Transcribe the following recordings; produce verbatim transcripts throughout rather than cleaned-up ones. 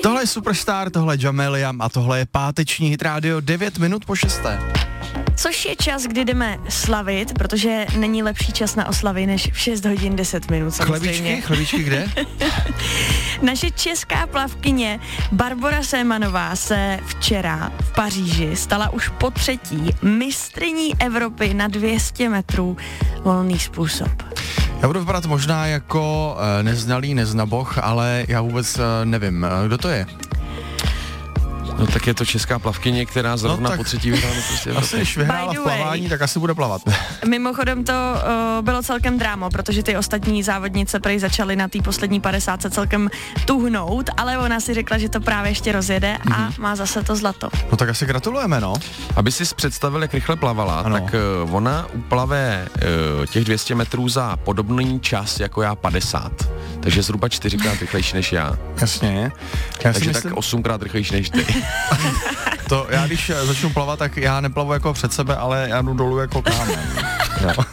Tohle je Superstar, tohle je Jamelia a tohle je páteční Hit Radio devět minut po šesté. Což je čas, kdy jdeme slavit, protože není lepší čas na oslavy než v šest hodin deset minut. Samozřejmě. Chlebíčky? Chlebíčky kde? Naše česká plavkyně Barbora Sémanová se včera v Paříži stala už po třetí mistryní Evropy na dvě stě metrů volný způsob. Já budu vypadat možná jako uh, neznalý neznaboch, ale já vůbec uh, nevím, uh, kdo to je. No tak je to česká plavkyně, která zrovna no, po třetí vyhrála prostě. Asi když vyhrála v plavání, tak asi bude plavat. Mimochodem to uh, bylo celkem drámo, protože ty ostatní závodnice prej začaly na té poslední padesátce celkem tuhnout, ale ona si řekla, že to právě ještě rozjede a mm-hmm. má zase to zlato. No tak asi gratulujeme, no. Aby si představil, jak rychle plavala, ano. tak uh, ona uplave uh, těch dvě stě metrů za podobný čas jako já padesát. Takže zhruba čtyřikrát rychlejší než já. Jasně. Já Takže myslím... tak osmkrát rychlejší než ty. To já když začnu plavat, tak já neplavu jako před sebe, ale já jdu dolů jako kámen. Jo.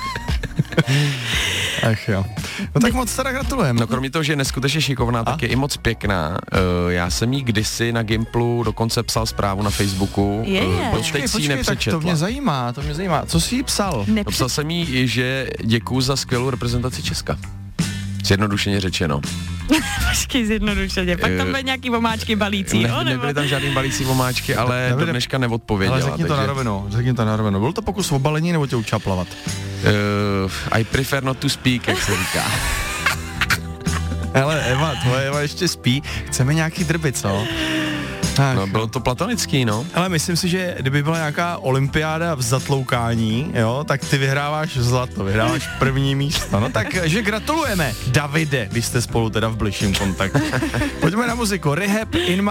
Ach jo. No tak moc teda gratulujeme. No kromě toho, že je neskutečně šikovná, a? tak je i moc pěkná. Uh, já jsem jí kdysi na Gimplu dokonce psal zprávu na Facebooku. Je, je. Uh, počkej, počkej, tak to mě zajímá, to mě zajímá. Co jsi jí psal? Nepřed... Psal jsem jí, že děkuju za skvělou reprezentaci Česka. Zjednodušeně řečeno. Počkej, zjednodušeně. Pak tam byly nějaký omáčky balící, ne, jo? Nebyly tam žádný balící omáčky, ale Nebyli... do dneška neodpověděla. Ale řekni takže... to na rovinu, řekni to na rovinu. Byl to pokus o balení, nebo tě učila plavat? Uh, I prefer not to speak, jak se říká. Hele, Eva, tvoje Eva ještě spí. Chceme nějaký drby, co? Ach. No, bylo to platonický, no. Ale myslím si, že kdyby byla nějaká olympiáda v zatloukání, jo, tak ty vyhráváš zlato, vyhráváš první místo. No takže gratulujeme, Davide, když jste spolu teda v bližším kontaktu. Pojďme na muziku. Rehab in my